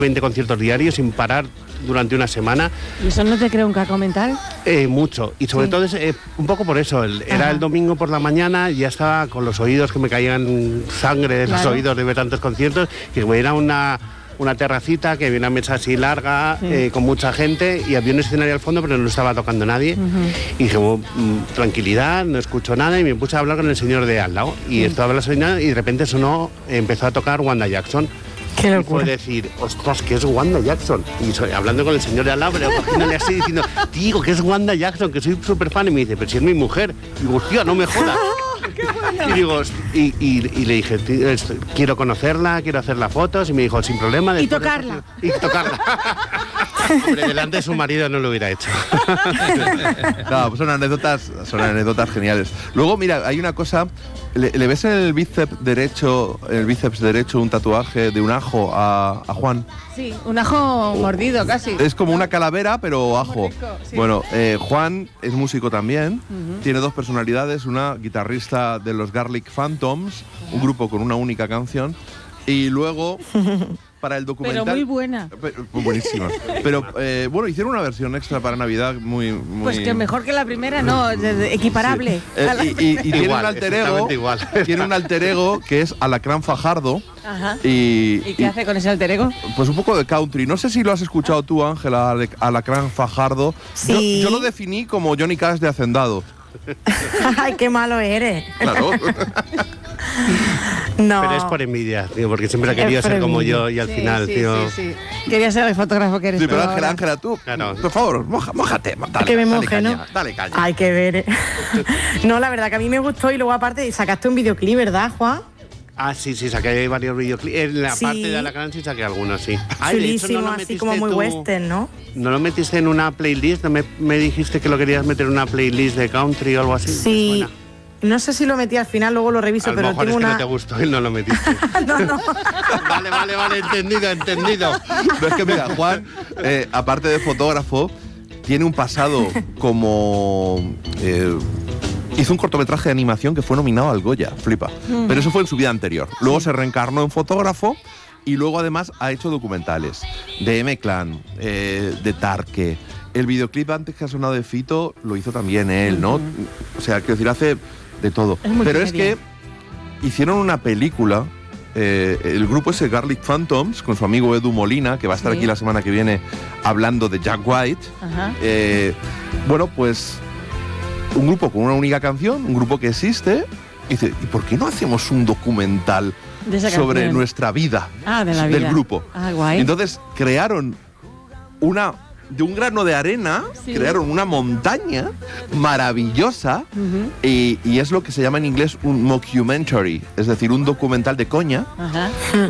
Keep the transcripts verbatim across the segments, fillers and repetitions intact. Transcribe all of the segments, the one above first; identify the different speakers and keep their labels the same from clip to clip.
Speaker 1: veinte conciertos diarios sin parar durante una semana.
Speaker 2: ¿Y eso no te crea un caco mental?
Speaker 1: Eh, mucho, y sobre
Speaker 2: Sí.
Speaker 1: todo es, eh, un poco por eso, el, era el domingo por la mañana y ya estaba con los oídos que me caían sangre de
Speaker 2: Claro.
Speaker 1: los oídos de ver tantos conciertos, que me era una, una terracita, que había una mesa así larga,
Speaker 2: Sí.
Speaker 1: eh, con mucha gente, y había un escenario al fondo, pero no estaba tocando nadie.
Speaker 2: Uh-huh.
Speaker 1: Y dije, oh, mm, tranquilidad, no escucho nada, y me puse a hablar con el señor de al lado. Y
Speaker 2: Sí.
Speaker 1: estaba hablando con el señor, y de repente sonó, empezó a tocar Wanda Jackson.
Speaker 2: Qué
Speaker 1: Y
Speaker 2: locura.
Speaker 1: fue decir, ostras, que es Wanda Jackson. Y soy, hablando con el señor de al lado, pero cogiéndole así, diciendo, digo, que es Wanda Jackson, que soy súper fan. Y me dice, pero si es mi mujer. Y digo, hostia, no me jodas. Y digo, y, y- y le dije, "Tío, esto- quiero conocerla, quiero hacer las fotos. Y me dijo, sin problema.
Speaker 2: Y
Speaker 1: después de-
Speaker 2: tocarla.
Speaker 1: Y tocarla. Hombre, delante de su marido no lo hubiera hecho.
Speaker 3: No, pues son anécdotas, son anécdotas geniales. Luego, mira, hay una cosa, le, le ves en el bíceps derecho, en el bíceps derecho un tatuaje de un ajo a, a Juan.
Speaker 2: Sí, un ajo mordido casi.
Speaker 3: Es como una calavera, pero ajo.
Speaker 2: rico, sí.
Speaker 3: Bueno, eh, Juan es músico también.
Speaker 2: Ujú.
Speaker 3: Tiene dos personalidades, una guitarrista de los Garlic Phantoms, un grupo con una única canción, y luego para el documental.
Speaker 2: Pero muy buena.
Speaker 3: Pero- buenísima. Pero eh, bueno, hicieron una versión extra para Navidad muy, muy...
Speaker 2: Pues que mejor que la primera, no, de- de- equiparable.
Speaker 3: Sí. Eh,
Speaker 2: A la
Speaker 3: y, y- y
Speaker 2: primera.
Speaker 3: tiene
Speaker 1: Igual,
Speaker 3: un alter ego,
Speaker 1: exactamente igual.
Speaker 3: tiene un alter ego que es Alacrán Fajardo.
Speaker 2: Ajá.
Speaker 3: Y,
Speaker 2: ¿Y qué hace con ese alter ego?
Speaker 3: Pues un poco de country. No sé si lo has escuchado tú, Ángela, Ale- Alacrán Fajardo.
Speaker 4: Sí.
Speaker 3: Yo, yo lo definí como Johnny Cash de Hacendado.
Speaker 4: Ay, qué malo eres.
Speaker 3: Claro.
Speaker 4: No.
Speaker 1: Pero es por envidia, tío, porque siempre ha querido
Speaker 4: Es por
Speaker 1: ser como
Speaker 4: envidia.
Speaker 1: yo y al
Speaker 2: Sí,
Speaker 1: final,
Speaker 2: sí,
Speaker 1: tío.
Speaker 2: sí, sí. Quería ser el fotógrafo que eres.
Speaker 3: Sí, pero
Speaker 2: tú
Speaker 3: Ángela,
Speaker 2: ahora.
Speaker 3: Ángela, tú,
Speaker 1: Claro.
Speaker 3: por favor, moja, mójate. Dale,
Speaker 4: Que me
Speaker 3: dale
Speaker 4: moje,
Speaker 3: caña,
Speaker 4: ¿no?
Speaker 3: Dale caña.
Speaker 4: Hay que ver. ¿eh? No, la verdad que a mí me gustó y luego aparte sacaste un videoclip, ¿verdad, Juan?
Speaker 1: Ah, sí, sí, saqué varios videoclips. En la
Speaker 4: Sí.
Speaker 1: parte de Alacrán sí saqué algunos, sí. Ay, de hecho,
Speaker 4: Chulísimo,
Speaker 1: ¿no lo
Speaker 4: así
Speaker 1: metiste
Speaker 4: como muy
Speaker 1: tú-
Speaker 4: western, ¿no?
Speaker 1: ¿No lo metiste en una playlist? ¿No me, me dijiste que lo querías meter en una playlist de country o algo así?
Speaker 4: Sí.
Speaker 1: ¿Me suena?
Speaker 4: No sé si lo metí al final, luego lo reviso,
Speaker 1: A lo
Speaker 4: pero
Speaker 1: mejor es
Speaker 4: tengo
Speaker 1: que
Speaker 4: una.
Speaker 1: no te gustó y no lo metiste.
Speaker 4: No, no.
Speaker 1: Vale, vale, vale, entendido, entendido.
Speaker 3: No, es que mira, Juan, eh, aparte de fotógrafo, tiene un pasado como... eh, hizo un cortometraje de animación que fue nominado al Goya, flipa. Pero eso fue en su vida anterior. Luego se reencarnó en fotógrafo y luego además ha hecho documentales de M-Clan, eh, de Tarque. El videoclip antes que ha sonado de Fito lo hizo también él, ¿no? O sea, quiero decir, hace de todo.
Speaker 2: Es
Speaker 3: Pero es que
Speaker 2: multimedia.
Speaker 3: hicieron una película, eh, el grupo ese Garlic Phantoms, con su amigo Edu Molina, que va a estar
Speaker 2: Sí.
Speaker 3: aquí la semana que viene hablando de Jack White.
Speaker 2: Ajá.
Speaker 3: Eh, bueno, pues un grupo con una única canción, un grupo que existe, y dice, ¿y por qué no hacemos un documental
Speaker 2: De esa
Speaker 3: sobre
Speaker 2: canción.
Speaker 3: nuestra vida,
Speaker 2: Ah, de la
Speaker 3: del
Speaker 2: vida.
Speaker 3: grupo?
Speaker 2: Ah, guay.
Speaker 3: Entonces crearon una, de un grano de arena,
Speaker 2: Sí.
Speaker 3: crearon una montaña maravillosa,
Speaker 2: Ujú.
Speaker 3: y, y es lo que se llama en inglés un mockumentary, es decir, un documental de coña,
Speaker 2: Ajá.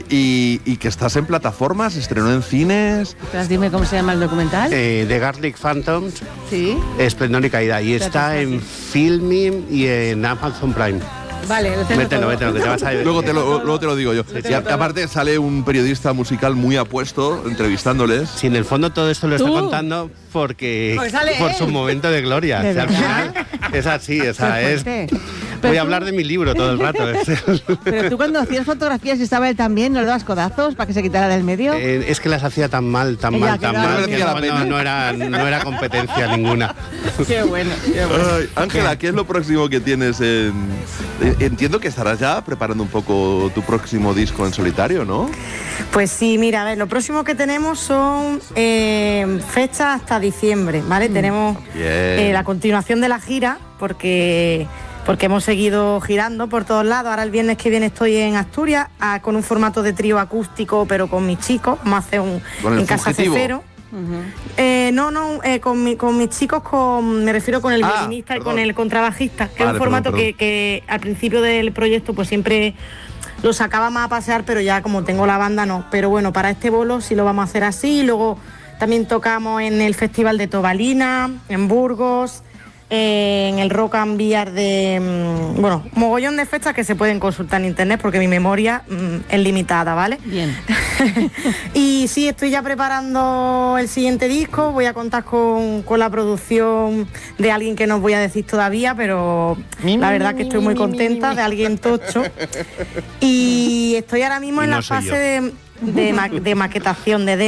Speaker 3: y, y que estás en plataformas, se estrenó en cines.
Speaker 2: Espera, dime cómo se llama el documental.
Speaker 1: Eh, de Garlic Phantoms,
Speaker 2: Sí.
Speaker 1: Esplendor y Caída. Y está
Speaker 2: Espérate,
Speaker 1: en Filming y en Amazon Prime.
Speaker 2: Vale, lo tengo
Speaker 1: Mételo,
Speaker 2: todo.
Speaker 1: mételo, que te vas a ver.
Speaker 3: Luego te lo, luego te lo digo yo.
Speaker 2: tengo
Speaker 3: Y a-
Speaker 2: todo.
Speaker 3: aparte sale un periodista musical muy apuesto entrevistándoles.
Speaker 1: Si en el fondo todo esto lo
Speaker 2: ¿Tú?
Speaker 1: está contando porque,
Speaker 2: Porque sale
Speaker 1: por
Speaker 2: él.
Speaker 1: su momento de gloria.
Speaker 2: ¿De
Speaker 1: O sea, al
Speaker 2: verdad?
Speaker 1: final es así, o sea,
Speaker 2: Qué
Speaker 1: es,
Speaker 2: fuerte.
Speaker 1: voy
Speaker 2: Pero
Speaker 1: a hablar
Speaker 2: tú-
Speaker 1: de mi libro todo el rato.
Speaker 2: Pero tú cuando hacías fotografías y estaba él también, ¿no le dabas codazos para que se quitara del medio?
Speaker 1: Eh, es que las hacía tan mal, tan
Speaker 2: Ella,
Speaker 1: mal,
Speaker 2: que
Speaker 1: tan
Speaker 2: no
Speaker 1: mal, que
Speaker 3: merecía la
Speaker 1: no,
Speaker 3: pena.
Speaker 1: no, no era, no era competencia ninguna.
Speaker 2: Qué bueno, qué bueno.
Speaker 3: Ay, Ángela, ¿qué es lo próximo que tienes en...? eh, Entiendo que estarás ya preparando un poco tu próximo disco en solitario, ¿no?
Speaker 4: Pues sí, mira, a ver, lo próximo que tenemos son eh, fechas hasta diciembre, ¿vale? Tenemos
Speaker 3: Bien.
Speaker 4: eh, la continuación de la gira, porque, porque hemos seguido girando por todos lados. Ahora el viernes que viene estoy en Asturias ah, con un formato de trío acústico, pero con mis chicos. Vamos a hacer un
Speaker 3: ¿Con el
Speaker 4: en Casa
Speaker 3: Fugitivo?
Speaker 4: Cefero.
Speaker 2: Ujú.
Speaker 4: Eh, no, no, eh, con, mi- con mis chicos, con, me refiero con el
Speaker 3: Ah,
Speaker 4: violinista y
Speaker 3: perdón.
Speaker 4: con el contrabajista, que
Speaker 3: Vale,
Speaker 4: es un formato
Speaker 3: perdón,
Speaker 4: que, que al principio del proyecto pues siempre lo sacaba más a pasear, pero ya como tengo la banda no. Pero bueno, para este bolo sí lo vamos a hacer así. Y luego también tocamos en el Festival de Tobalina, en Burgos, eh, en el Rock and Beer de... mm, bueno, mogollón de fechas que se pueden consultar en internet porque mi memoria mm, es limitada, ¿vale?
Speaker 2: Bien.
Speaker 4: Y sí, estoy ya preparando el siguiente disco. Voy a contar con, con la producción de alguien que no os voy a decir todavía, pero la verdad que estoy muy contenta, de alguien tocho. Y estoy ahora mismo
Speaker 1: Y
Speaker 4: en
Speaker 1: no
Speaker 4: la
Speaker 1: soy
Speaker 4: fase
Speaker 1: yo.
Speaker 4: de, de ma- de maquetación, de